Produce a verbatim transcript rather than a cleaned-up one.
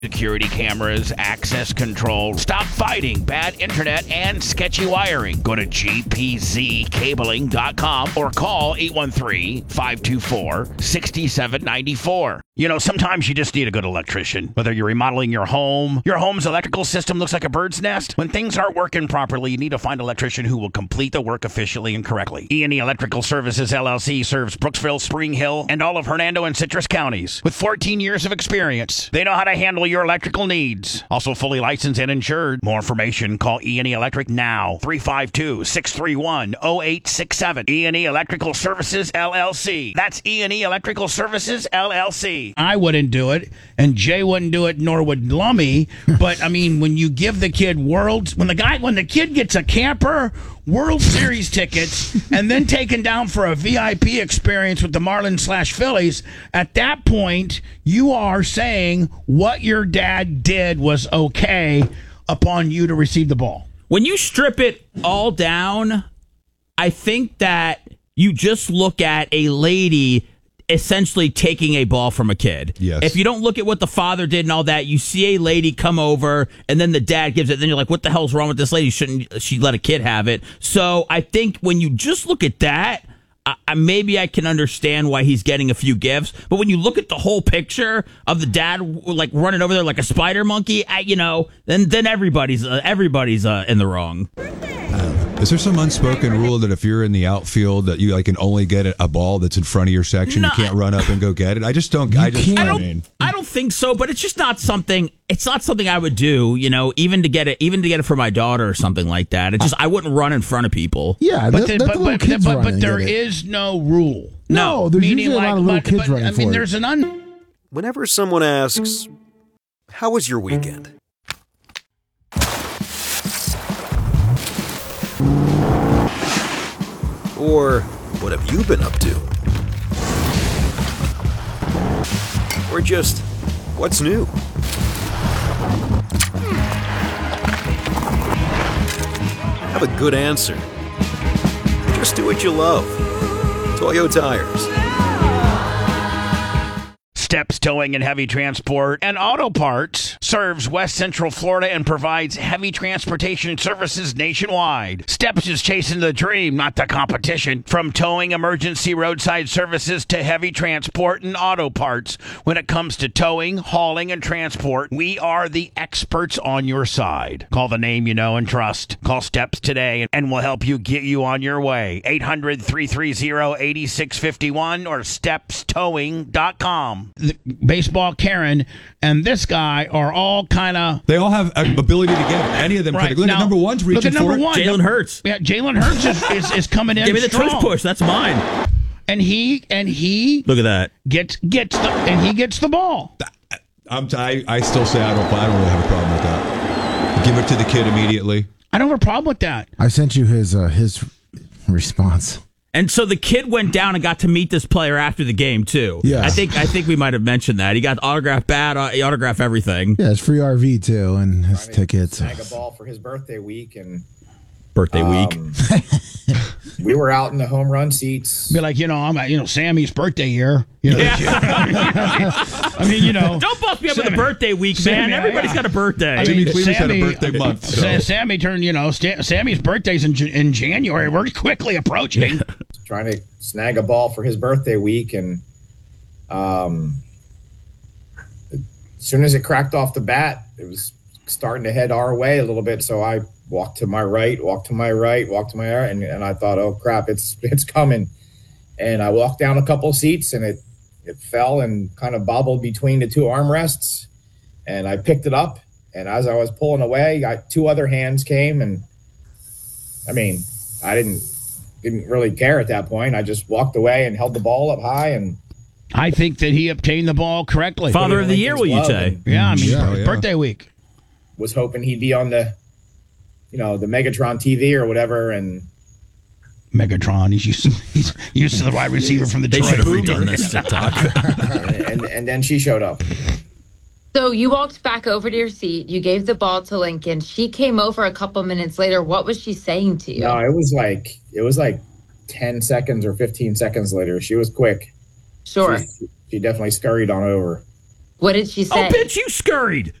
Security cameras, access control. Stop fighting bad internet and sketchy wiring. Go to G P Z cabling dot com or call eight one three, five two four, six seven nine four. You know, sometimes you just need a good electrician. Whether you're remodeling your home, your home's electrical system looks like a bird's nest. When things aren't working properly, you need to find an electrician who will complete the work efficiently and correctly. E and E Electrical Services, L L C serves Brooksville, Spring Hill, and all of Hernando and Citrus counties. With fourteen years of experience, they know how to handle your electrical needs. Also fully licensed and insured. More information, call E and E Electric now. three five two, six three one, zero eight six seven. E and E Electrical Services, L L C. That's E and E Electrical Services, L L C. I wouldn't do it, and Jay wouldn't do it, nor would Lummy. But I mean, when you give the kid worlds, when the guy, when the kid gets a camper, World Series tickets, and then taken down for a V I P experience with the Marlins slash Phillies, at that point, you are saying what your dad did was okay upon you to receive the ball. When you strip it all down, I think that you just look at a lady essentially taking a ball from a kid. Yes. If you don't look at what the father did and all that, you see a lady come over and then the dad gives it. Then you're like, what the hell's wrong with this lady? Shouldn't she let a kid have it? So I think when you just look at that, I, maybe I can understand why he's getting a few gifts. But when you look at the whole picture of the dad like running over there like a spider monkey, I, you know, then then everybody's uh, everybody's uh, in the wrong. Is there some unspoken rule that if you're in the outfield that you like can only get a ball that's in front of your section? No, you can't run up and go get it. I just don't. I just. I don't. I, mean, I don't think so. But it's just not something. It's not something I would do. You know, even to get it, even to get it for my daughter or something like that. It just I wouldn't run in front of people. Yeah, but the, the, but, but, the but, but, but there it. is no rule. No, there's meaning usually like, a lot of little but, kids but, running I mean, for there's it. an un. Whenever someone asks, "How was your weekend?" Or, what have you been up to? Or just, what's new? Have a good answer. Just do what you love. Toyo Tires. Steps Towing and Heavy Transport and Auto Parts serves West Central Florida and provides heavy transportation services nationwide. Steps is chasing the dream, not the competition. From towing, emergency roadside services to heavy transport and auto parts. When it comes to towing, hauling, and transport, we are the experts on your side. Call the name you know and trust. Call Steps today and we'll help you get you on your way. eight hundred, three three zero, eight six five one or steps towing dot com. The baseball Karen and this guy are all kind of. They all have ability to get it. Any of them. Right. Look Now, at number one's look reaching at number for it. one. Jalen Hurts. Yeah, Jalen Hurts is, is, is coming in. Give me the strong. twist push. That's mine. And he and he Look at that. gets gets the and he gets the ball. I'm t- I, I still say I don't. I don't really have a problem with that. Give it to the kid immediately. I don't have a problem with that. I sent you his uh, his response. And so the kid went down and got to meet this player after the game too. Yeah. I think I think we might have mentioned that. He got autographed bat, uh, he autographed everything. Yeah, it's free R V too, and his tickets. Snag a ball for his birthday week, and Birthday week. um, we were out in the home run seats. Be like, you know, I'm at, you know, Sammy's birthday year. You know, I mean, you know, Don't bust me up with the Sammy- birthday week, man. Sammy, Everybody's yeah. got a birthday. I Jimmy mean, Cleaver's had a Sammy- birthday month. So. Sa- Sammy turned, you know, Sta- Sammy's birthday's in, J- in January. We're quickly approaching. Trying to snag a ball for his birthday week, and um, as soon as it cracked off the bat, it was starting to head our way a little bit. So I walked to my right, walked to my right, walked to my right, and, and I thought, oh crap, it's it's coming. And I walked down a couple seats, and it it fell and kind of bobbled between the two armrests, and I picked it up. And as I was pulling away, got two other hands came, and I mean, I didn't. Didn't really care at that point. I just walked away and held the ball up high, and I think that he obtained the ball correctly. Father of the year, will you say? Yeah, I mean, Yeah, yeah. birthday week. was hoping he'd be on the, you know, the Megatron T V or whatever. And Megatron. He's used to, he's used to the wide receiver from the They Detroit should have Boomer. redone this TikTok. and, and and then she showed up. So you walked back over to your seat. You gave the ball to Lincoln. She came over a couple minutes later. What was she saying to you? No, it was like it was like ten seconds or fifteen seconds later. She was quick. Sure. She, she definitely scurried on over. What did she say? Oh, bitch, you scurried.